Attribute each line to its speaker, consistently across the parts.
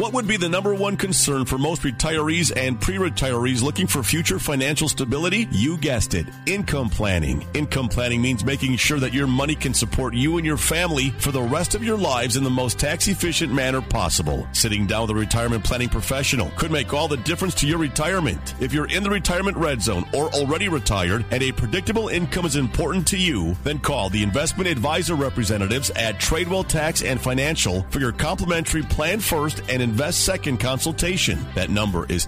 Speaker 1: What would be the number one concern for most retirees and pre-retirees looking for future financial stability? You guessed it, income planning. Income planning means making sure that your money can support you and your family for the rest of your lives in the most tax-efficient manner possible. Sitting down with a retirement planning professional could make all the difference to your retirement. If you're in the retirement red zone or already retired and a predictable income is important to you, then call the investment advisor representatives at Tradewell Tax and Financial for your complimentary Plan First and Invest Second consultation. That number is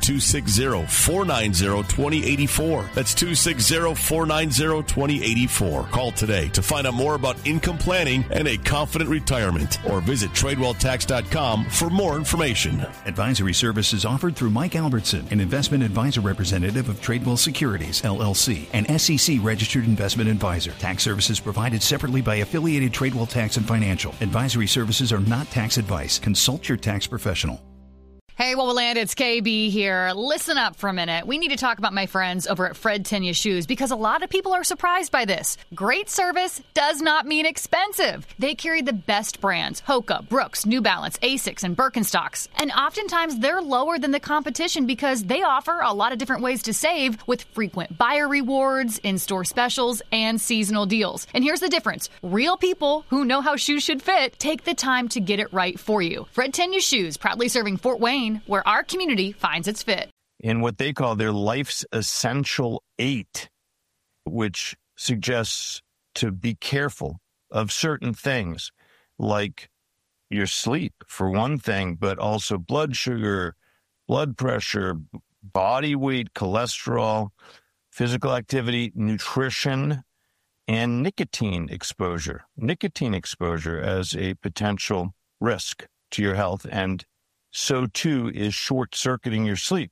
Speaker 1: 260-490-2084. That's 260-490-2084. Call today to find out more about income planning and a confident retirement, or visit TradewellTax.com for more information.
Speaker 2: Advisory services offered through Mike Albertson, an investment advisor representative of Tradewell Securities, LLC, an SEC-registered investment advisor. Tax services provided separately by affiliated Tradewell Tax and Financial. Advisory services are not tax advice. Consult your tax professional.
Speaker 3: Hey, Wowoland, it's KB here. Listen up for a minute. We need to talk about my friends over at Fred Tenya Shoes because a lot of people are surprised by this. Great service does not mean expensive. They carry the best brands: Hoka, Brooks, New Balance, Asics, and Birkenstocks. And oftentimes they're lower than the competition because they offer a lot of different ways to save with frequent buyer rewards, in-store specials, and seasonal deals. And here's the difference. Real people who know how shoes should fit take the time to get it right for you. Fred Tenya Shoes, proudly serving Fort Wayne, where our community finds its fit.
Speaker 4: In what they call their Life's Essential 8, which suggests to be careful of certain things, like your sleep, for one thing, but also blood sugar, blood pressure, body weight, cholesterol, physical activity, nutrition, and nicotine exposure. Nicotine exposure as a potential risk to your health, and so too is short-circuiting your sleep.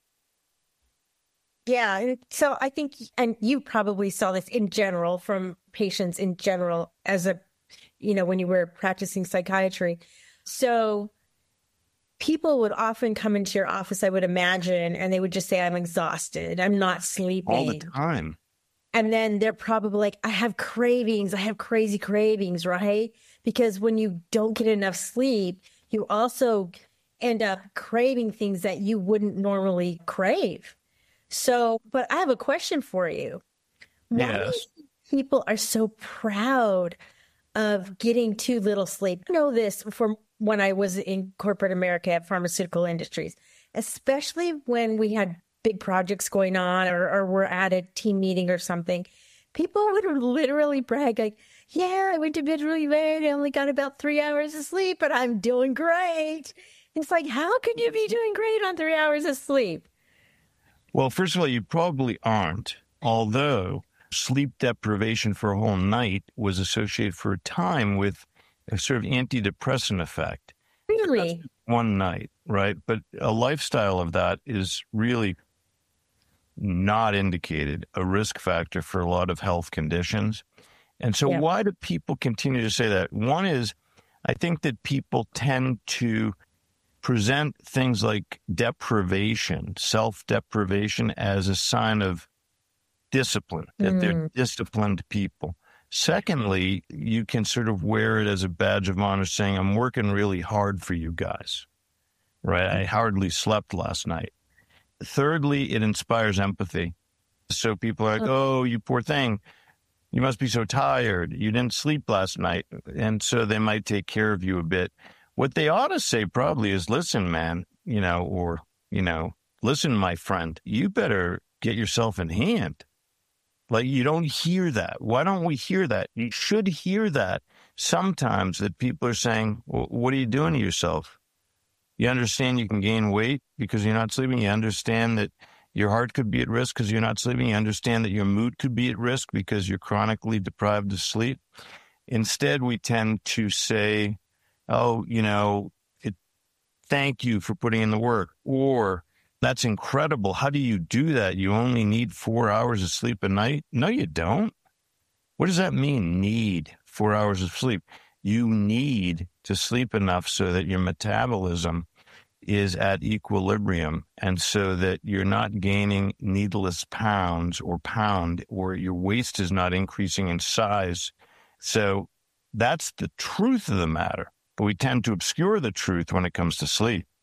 Speaker 5: Yeah. So I think, and you probably saw this in general from patients in general as when you were practicing psychiatry. So people would often come into your office, I would imagine, and they would just say, I'm exhausted. I'm not sleeping.
Speaker 4: All the time.
Speaker 5: And then they're probably like, I have cravings. I have crazy cravings, right? Because when you don't get enough sleep, you also end up craving things that you wouldn't normally crave. So, but I have a question for you. Why do you think people are so proud of getting too little sleep? I know this from when I was in corporate America at pharmaceutical industries, especially when we had big projects going on or we're at a team meeting or something. People would literally brag like, yeah, I went to bed really late. I only got about 3 hours of sleep, but I'm doing great. It's like, how could you be doing great on 3 hours of sleep?
Speaker 4: Well, first of all, you probably aren't, although sleep deprivation for a whole night was associated for a time with a sort of antidepressant effect.
Speaker 5: Really?
Speaker 4: That's one night, right? But a lifestyle of that is really not indicated a risk factor for a lot of health conditions. And so why do people continue to say that? One is, I think that people tend to present things like deprivation, self-deprivation, as a sign of discipline, that they're disciplined people. Secondly, you can sort of wear it as a badge of honor, saying, I'm working really hard for you guys, right? I hardly slept last night. Thirdly, it inspires empathy. So people are like, oh, you poor thing. You must be so tired. You didn't sleep last night. And so they might take care of you a bit. What they ought to say probably is, listen, man, listen, my friend, you better get yourself in hand. Like, you don't hear that. Why don't we hear that? You should hear that sometimes, that people are saying, well, what are you doing to yourself? You understand you can gain weight because you're not sleeping. You understand that your heart could be at risk because you're not sleeping. You understand that your mood could be at risk because you're chronically deprived of sleep. Instead, we tend to say, oh, thank you for putting in the work. Or, that's incredible. How do you do that? You only need 4 hours of sleep a night? No, you don't. What does that mean, need 4 hours of sleep? You need to sleep enough so that your metabolism is at equilibrium, and so that you're not gaining needless pounds or your waist is not increasing in size. So that's the truth of the matter. But we tend to obscure the truth when it comes to sleep.